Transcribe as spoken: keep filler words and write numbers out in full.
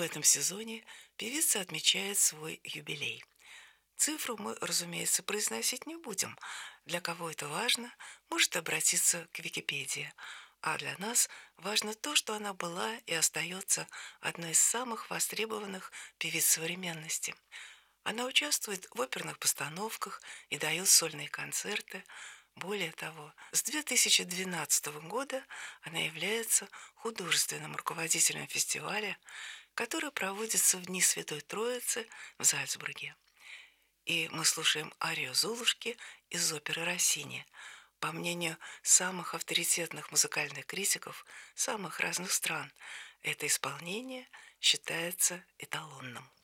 В этом сезоне певица отмечает свой юбилей. Цифру мы, разумеется, произносить не будем. Для кого это важно, может обратиться к Википедии. А для нас важно то, что она была и остается одной из самых востребованных певиц современности. Она участвует в оперных постановках и дает сольные концерты. Более того, с две тысячи двенадцатого года она является художественным руководителем фестиваля, который проводится в Дни Святой Троицы в Зальцбурге. И мы слушаем арию Золушки из оперы Россини. По мнению самых авторитетных музыкальных критиков самых разных стран, это исполнение считается эталонным.